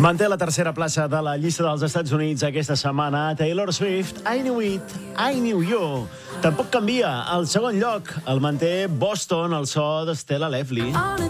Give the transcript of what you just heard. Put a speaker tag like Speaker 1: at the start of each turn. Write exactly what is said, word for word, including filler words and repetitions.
Speaker 1: Manté la tercera plaça de la llista dels Estats Units aquesta setmana. Taylor Swift, I Knew It, I Knew You. Tampoc canvia. El segon lloc el manté Boston, el so d'Stella Lively.